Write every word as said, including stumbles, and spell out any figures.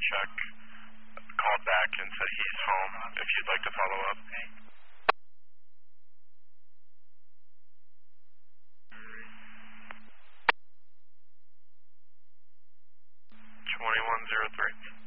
check called back and said he's home if you'd like to follow up. twenty-one oh three.